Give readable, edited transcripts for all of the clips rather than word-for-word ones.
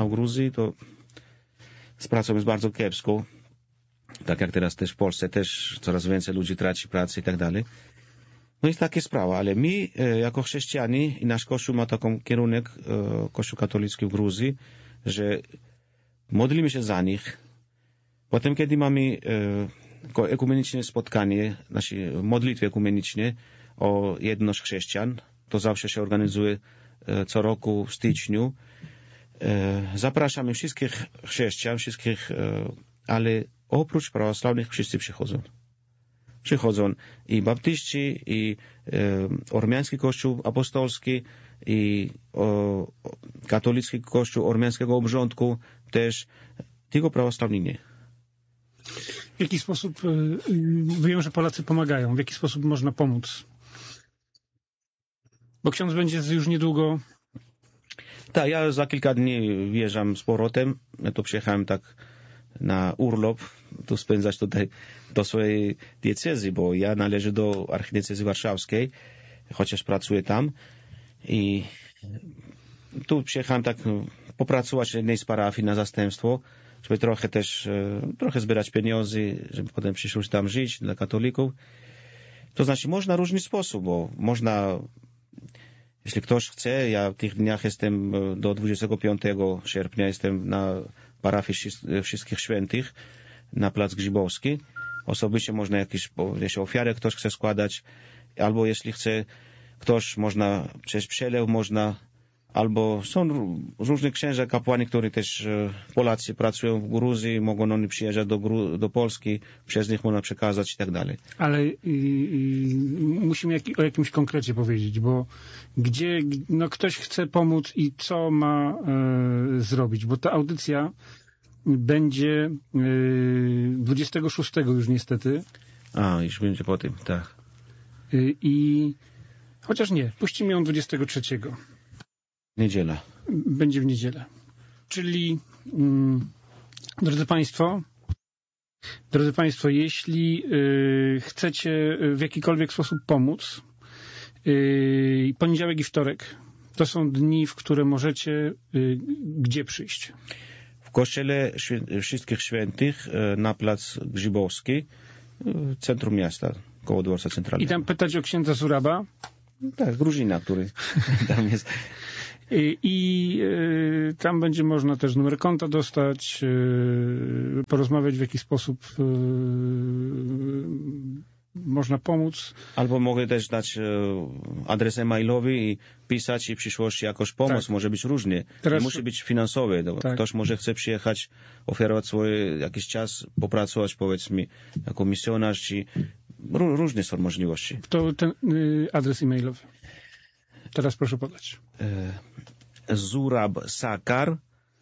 a w Gruzji to z pracą jest bardzo kiepsko. Tak jak teraz też w Polsce, też coraz więcej ludzi traci pracę i tak dalej. No i takie sprawa, ale my jako chrześcijanie i nasz Kościół ma taką kierunek, Kościół katolicki w Gruzji, że modlimy się za nich. Potem, kiedy mamy ekumeniczne spotkanie, nasze modlitwy ekumeniczne o jedność chrześcijan, to zawsze się organizuje co roku w styczniu. Zapraszamy wszystkich chrześcijan, ale oprócz prawosławnych wszyscy przychodzą. Przychodzą i baptyści, i ormiański kościół apostolski, i katolicki kościół ormiańskiego obrządku też, tylko prawosławni nie. W jaki sposób, wiem, że Polacy pomagają, w jaki sposób można pomóc? Bo ksiądz będzie już niedługo. Tak, ja za kilka dni wjeżdżam z powrotem. Ja tu przyjechałem tak na urlop, tu spędzać tutaj do swojej diecezji, bo ja należę do archidiecezji warszawskiej, chociaż pracuję tam. I tu przyjechałem tak popracować jednej z parafii na zastępstwo, żeby trochę zbierać pieniądze, żeby potem przyszłość tam żyć dla katolików. To znaczy można w różny sposób, bo można, jeśli ktoś chce, ja w tych dniach jestem do 25 sierpnia, jestem na parafii Wszystkich Świętych na Plac Grzybowski. Osobiście można jakieś ofiary ktoś chce składać, albo jeśli chce ktoś, można przez przelew, albo są różne księża, kapłani, którzy też Polacy pracują w Gruzji, mogą oni przyjeżdżać do Polski, przez nich można przekazać i tak dalej. Ale musimy o jakimś konkrecie powiedzieć, bo gdzie ktoś chce pomóc i co ma zrobić, bo ta audycja będzie 26 już niestety. Już będzie po tym, tak. Chociaż nie, puścimy ją 23. Niedziela. Będzie w niedzielę. Czyli, drodzy Państwo, jeśli chcecie w jakikolwiek sposób pomóc, poniedziałek i wtorek to są dni, w które możecie gdzie przyjść? W Kościele Wszystkich Świętych na Plac Grzybowski, centrum miasta, koło dworca centralnego. I tam pytać o księdza Zuraba? Tak, Gruzina, który tam jest. Tam będzie można też numer konta dostać, porozmawiać w jaki sposób można pomóc. Albo mogę też dać adres e-mailowy i pisać i w przyszłości jakoś pomoc. Tak. Może być różnie. Nie musi być finansowy. Tak. Ktoś może chce przyjechać, ofiarować swój jakiś czas, popracować powiedzmy jako misjonarz, czy różne są możliwości. To ten adres e-mailowy. Teraz proszę podać. Zurab.sakar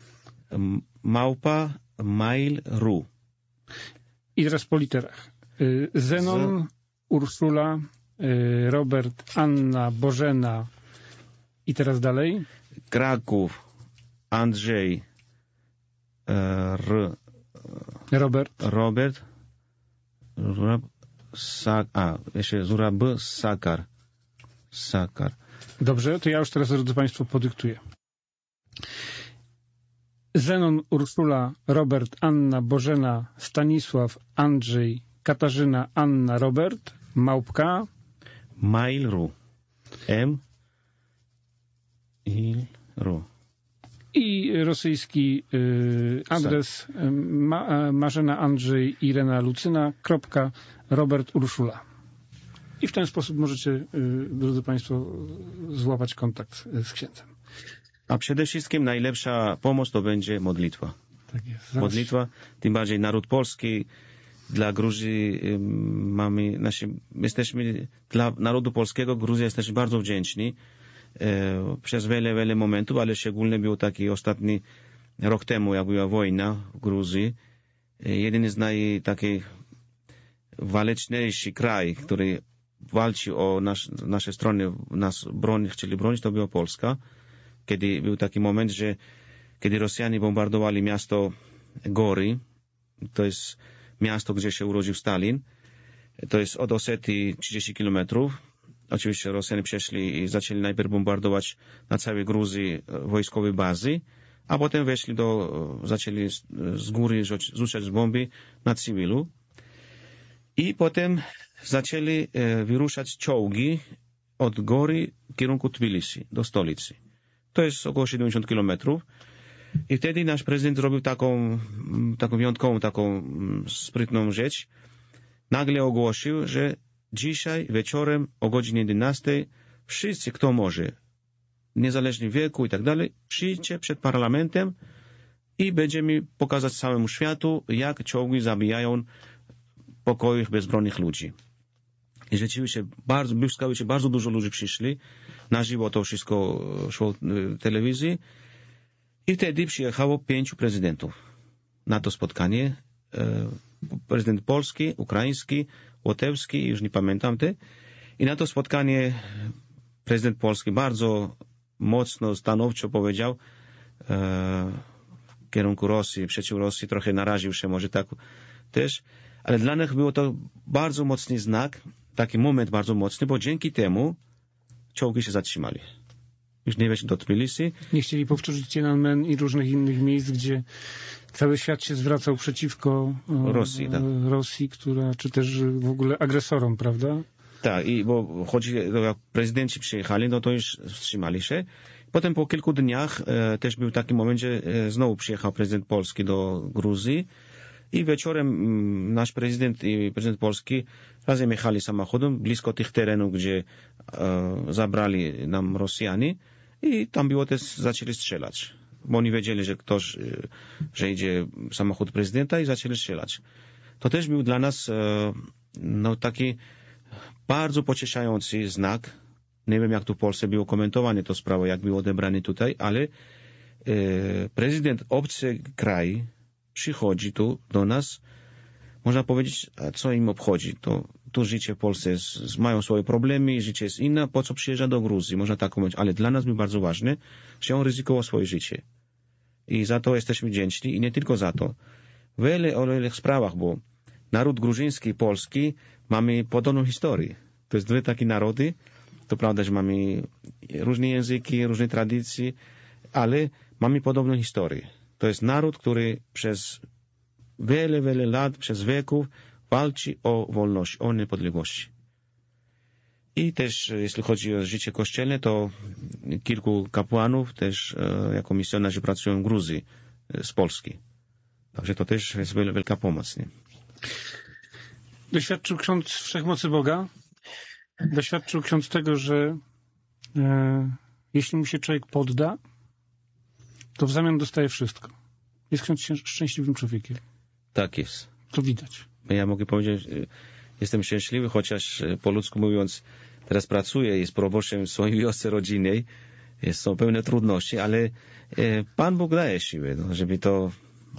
@mail.ru. I teraz po literach. Zenon, Urszula, Robert, Anna, Bożena i teraz dalej. Kraków, Andrzej, Robert, jeszcze Sakar. Dobrze, to ja już teraz, drodzy Państwo, podyktuję. Zenon, Urszula, Robert, Anna, Bożena, Stanisław, Andrzej, Katarzyna, Anna, Robert, @ mail.ru. M.il.ru. I rosyjski adres Marzena, Andrzej, Irena, Lucyna, Robert, Urszula. I w ten sposób możecie, drodzy Państwo, złapać kontakt z księdzem. A przede wszystkim najlepsza pomoc to będzie modlitwa. Tak jest. Modlitwa, tym bardziej naród polski, dla Gruzji jesteśmy dla narodu polskiego, Gruzji jesteśmy bardzo wdzięczni przez wiele momentów, ale szczególnie był taki ostatni rok temu, jak była wojna w Gruzji. Jedyny z takich waleczniejszy kraj, który walczy o nasze strony, nas chcieli bronić, to była Polska. Kiedy był taki moment, że kiedy Rosjanie bombardowali miasto Gory, to jest miasto, gdzie się urodził Stalin, to jest od Osetii 30 kilometrów. Oczywiście Rosjanie przeszli i zaczęli najpierw bombardować na całej Gruzji wojskowe bazy, a potem zaczęli z góry rzucać bomby na cywilu i potem zaczęli wyruszać czołgi od góry w kierunku Tbilisi, do stolicy. To jest około 70 kilometrów. I wtedy nasz prezydent zrobił taką wyjątkową, taką sprytną rzecz. Nagle ogłosił, że dzisiaj wieczorem o godzinie 11 wszyscy, kto może, niezależnie wieku i tak dalej, przyjdźcie przed parlamentem i będziemy pokazać całemu światu, jak czołgi zabijają pokojowych, bezbronnych ludzi. I rzeczywiście błyskawicznie bardzo dużo ludzi przyszli. Na żywo to wszystko szło w telewizji. I wtedy przyjechało 5 prezydentów na to spotkanie. Prezydent polski, ukraiński, łotewski, już nie pamiętam te. I na to spotkanie prezydent polski bardzo mocno, stanowczo powiedział w kierunku Rosji, przeciw Rosji, trochę naraził się może tak też, ale dla nas było to bardzo mocny znak, taki moment bardzo mocny, bo dzięki temu czołgi się zatrzymali. Już nie weszli do Tbilisi. Nie chcieli powtórzyć Tiananmen i różnych innych miejsc, gdzie cały świat się zwracał przeciwko Rosji, tak. Rosji, która, czy też w ogóle agresorom, prawda? Tak, i bo chodzi, jak prezydenci przyjechali, no to już wstrzymali się. Potem po kilku dniach też był taki moment, że znowu przyjechał prezydent Polski do Gruzji i wieczorem nasz prezydent i prezydent Polski razem jechali samochodem blisko tych terenów, gdzie zabrali nam Rosjanie i tam było też, zaczęli strzelać. Bo oni wiedzieli, że idzie samochód prezydenta i zaczęli strzelać. To też był dla nas taki bardzo pocieszający znak. Nie wiem, jak tu w Polsce było komentowane to sprawa, jak było odebrane tutaj, ale prezydent obcy kraj przychodzi tu do nas, można powiedzieć, a co im obchodzi? Tu życie w Polsce mają swoje problemy, życie jest inne, po co przyjeżdża do Gruzji? Można tak powiedzieć, ale dla nas był bardzo ważne, że on ryzykował swoje życie. I za to jesteśmy wdzięczni i nie tylko za to. W wielu sprawach, bo naród gruziński i polski mamy podobną historię. To jest dwie takie narody. To prawda, że mamy różne języki, różne tradycje, ale mamy podobną historię. To jest naród, który przez wiele lat, przez wieków walczy o wolność, o niepodległość. I też, jeśli chodzi o życie kościelne, to kilku kapłanów też jako misjonarze pracują w Gruzji z Polski. Także to też jest wielka pomoc. Nie? Doświadczył ksiądz wszechmocy Boga? Doświadczył ksiądz tego, że jeśli mu się człowiek podda, to w zamian dostaje wszystko. Jest ksiądz szczęśliwym człowiekiem. Tak jest. To widać. Ja mogę powiedzieć, jestem szczęśliwy, chociaż po ludzku mówiąc, teraz pracuję, jest proboszczem w swojej wiosce rodzinnej, są pełne trudności, ale Pan Bóg daje siłę, żeby to,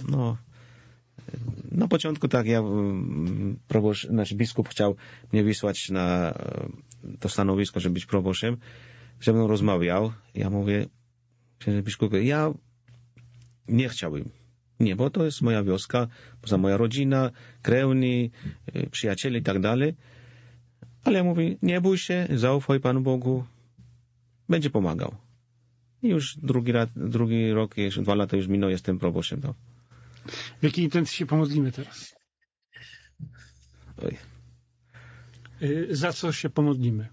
na początku tak, nasz biskup chciał mnie wysłać na to stanowisko, żeby być proboszczem, ze mną rozmawiał. Ja mówię, księże biskupie, ja nie chciałbym. Nie, bo to jest moja wioska, poza moja rodzina, krewni, przyjaciele i tak dalej. Ale ja mówię, nie bój się, zaufaj Panu Bogu, będzie pomagał. I już drugi rok, jeszcze 2 lata już minął, jestem proboszczem. No. W jakiej intencji się pomodlimy teraz? Oj. Za co się pomodlimy?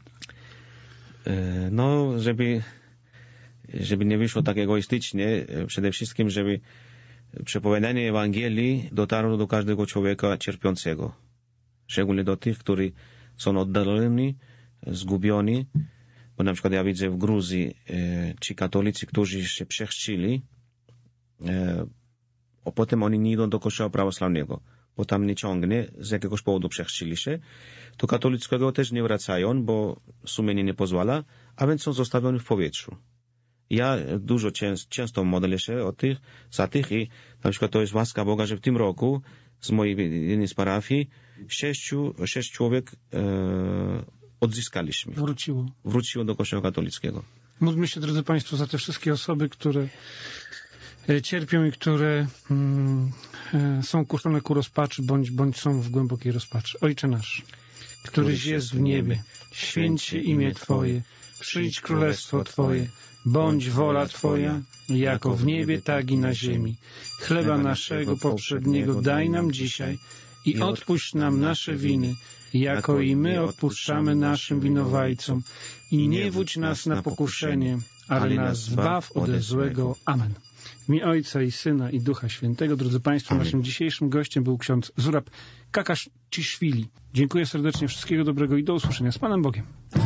Żeby nie wyszło tak egoistycznie, przede wszystkim, żeby przepowiadanie Ewangelii dotarło do każdego człowieka cierpiącego. Szczególnie do tych, którzy są oddaleni, zgubieni. Bo na przykład ja widzę w Gruzji ci katolicy, którzy się przechrzcili, a potem oni nie idą do kościoła prawosławnego, bo tam nie ciągnie, z jakiegoś powodu przechrzcili się. Do katolickiego też nie wracają, bo sumienie nie pozwala, a więc są zostawieni w powietrzu. Ja często modlę się za tych i na przykład to jest łaska Boga, że w tym roku z mojej jednej z parafii 6 człowiek odzyskaliśmy. Wróciło do kościoła katolickiego. Módlmy się, drodzy Państwo, za te wszystkie osoby, które cierpią i które są kuszone ku rozpaczy, bądź są w głębokiej rozpaczy. Ojcze nasz, któryś jest w niebie, święć się imię Twoje, przyjdź królestwo Twoje, Bądź wola Twoja, jako w niebie, tak i na ziemi. Chleba naszego poprzedniego daj nam dzisiaj i odpuść nam nasze winy, jako i my odpuszczamy naszym winowajcom. I nie wódź nas na pokuszenie, ale nas zbaw ode złego. Amen. W imię Ojca i Syna i Ducha Świętego. Drodzy Państwo, naszym dzisiejszym gościem był ksiądz Zurab Kakaszciszwili. Dziękuję serdecznie, wszystkiego dobrego i do usłyszenia z Panem Bogiem.